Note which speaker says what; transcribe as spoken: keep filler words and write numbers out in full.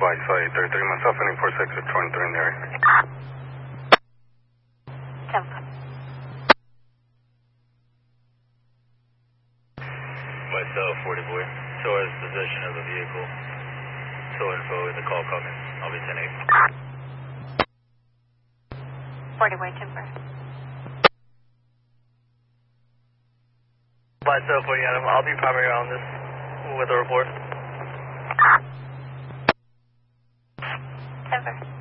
Speaker 1: by site thirty-three, myself and four six or twenty-three in the area.
Speaker 2: Temple.
Speaker 3: Myself, forty boy. Show us possession of the vehicle. Show info in the call coming. I'll be ten eight.
Speaker 2: forty way timber.
Speaker 3: Myself, forty Adam. I'll be primary on this with a report.
Speaker 2: Timber.